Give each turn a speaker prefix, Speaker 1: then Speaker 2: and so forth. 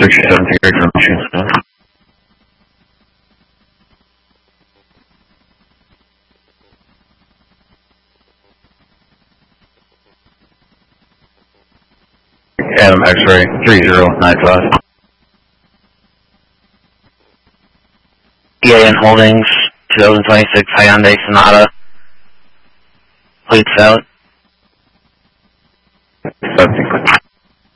Speaker 1: 67 Terry from Machine Smith. Adam X-ray 3095.
Speaker 2: EAN Holdings 2026 Hyundai Sonata. Plates out.
Speaker 1: 17.